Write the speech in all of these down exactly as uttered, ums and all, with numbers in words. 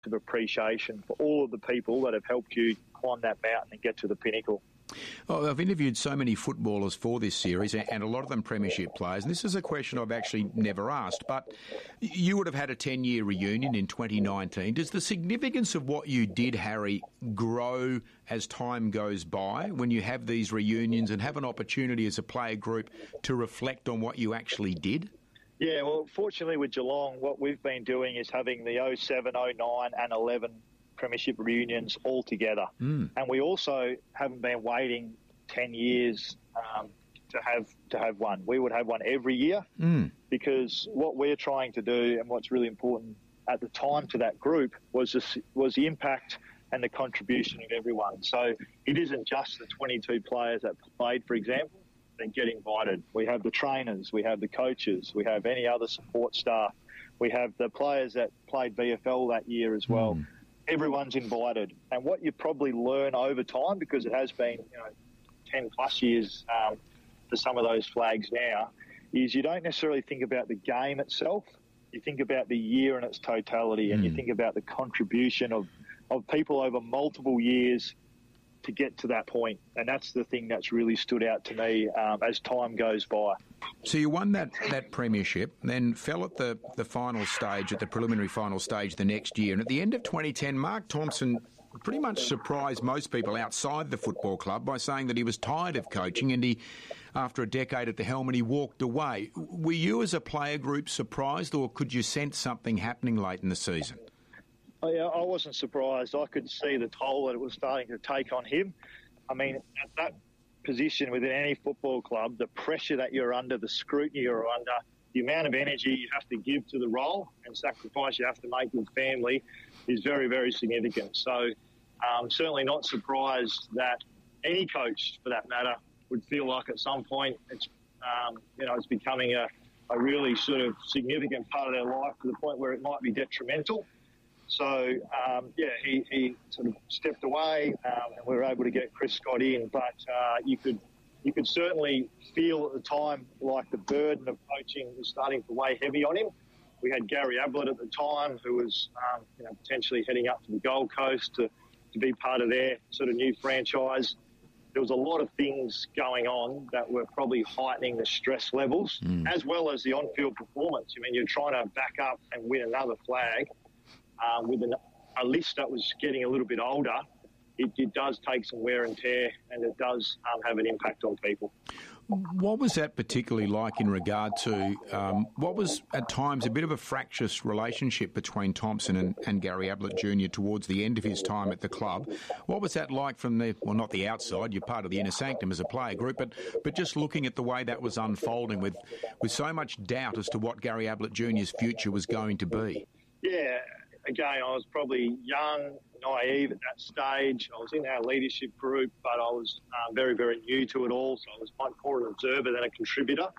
of appreciation for all of the people that have helped you climb that mountain and get to the pinnacle. Oh, I've interviewed so many footballers for this series, and a lot of them premiership players, and this is a question I've actually never asked, but you would have had a ten-year reunion in twenty nineteen. Does the significance of what you did, Harry, grow as time goes by when you have these reunions and have an opportunity as a player group to reflect on what you actually did? Yeah, well, fortunately with Geelong, what we've been doing is having the oh seven, oh nine and eleven premiership reunions all together. Mm. And we also haven't been waiting ten years um, to have to have one. We would have one every year mm. because what we're trying to do and what's really important at the time to that group was the, was the impact and the contribution of everyone. So it isn't just the twenty-two players that played, for example, that get invited. We have the trainers, we have the coaches, we have any other support staff, we have the players that played V F L that year as well. Mm. Everyone's invited. And what you probably learn over time, because it has been, you know, ten plus years um, for some of those flags now, is you don't necessarily think about the game itself. You think about the year in its totality, mm. and you think about the contribution of, of people over multiple years to get to that point. And that's the thing that's really stood out to me um, as time goes by. So you won that, that premiership, then fell at the, the final stage, at the preliminary final stage the next year. And at the end of twenty ten, Mark Thompson pretty much surprised most people outside the football club by saying that he was tired of coaching, and he, after a decade at the helm, and he walked away. Were you as a player group surprised, or could you sense something happening late in the season? Oh, yeah, I wasn't surprised. I could see the toll that it was starting to take on him. I mean, at that position within any football club, the pressure that you're under, the scrutiny you're under, the amount of energy you have to give to the role and sacrifice you have to make with family is very, very significant. So um, certainly not surprised that any coach, for that matter, would feel like at some point it's, um, you know, it's becoming a, a really sort of significant part of their life to the point where it might be detrimental. So, um, yeah, he, he sort of stepped away um, and we were able to get Chris Scott in. But uh, you could you could certainly feel at the time like the burden of coaching was starting to weigh heavy on him. We had Gary Ablett at the time, who was um, you know, potentially heading up to the Gold Coast to, to be part of their sort of new franchise. There was a lot of things going on that were probably heightening the stress levels, mm. as well as the on-field performance. I mean, you're trying to back up and win another flag. Um, with an, a list that was getting a little bit older, it, it does take some wear and tear, and it does um, have an impact on people. What was that particularly like in regard to um, what was at times a bit of a fractious relationship between Thompson and, and Gary Ablett Junior towards the end of his time at the club? What was that like from the, well, not the outside, you're part of the inner sanctum as a player group, but but just looking at the way that was unfolding with, with so much doubt as to what Gary Ablett Junior's future was going to be? Yeah. Again, I was probably young, naive at that stage. I was in our leadership group, but I was uh, very, very new to it all, so I was much more an observer than a contributor.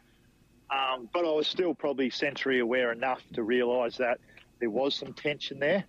Um, but I was still probably sensory aware enough to realise that there was some tension there.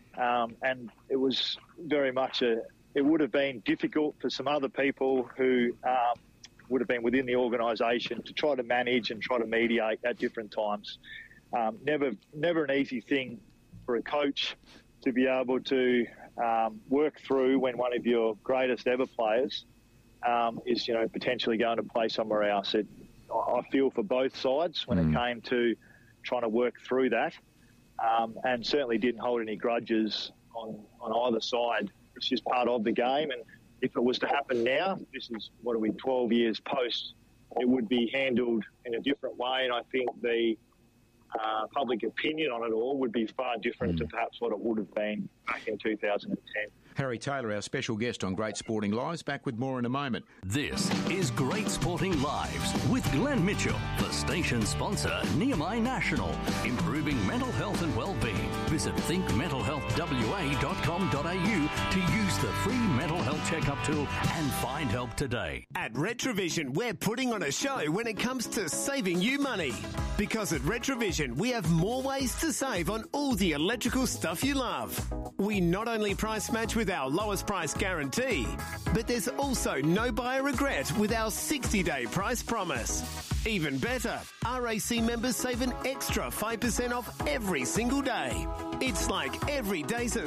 Um, and it was very much a... It would have been difficult for some other people who um, would have been within the organisation to try to manage and try to mediate at different times. Um, never, never an easy thing for a coach to be able to um, work through when one of your greatest ever players um, is, you know, potentially going to play somewhere else. It, I feel for both sides when mm. it came to trying to work through that, um, and certainly didn't hold any grudges on, on either side. It's just part of the game, and if it was to happen now, this is, what are we, twelve years post, it would be handled in a different way, and I think the Uh, public opinion on it all would be far different mm. to perhaps what it would have been back in two thousand ten. Harry Taylor, our special guest on Great Sporting Lives. Back with more in a moment. This is Great Sporting Lives with Glenn Mitchell, the station sponsor, Nehemiah National, improving mental health and well-being. Visit think mental health w a dot com dot a u to use the free mental health checkup tool and find help today. At Retrovision, we're putting on a show when it comes to saving you money. Because at Retrovision, we have more ways to save on all the electrical stuff you love. We not only price match with our lowest price guarantee, but there's also no buyer regret with our sixty-day price promise. Even better, R A C members save an extra five percent off every single day. It's like every day's a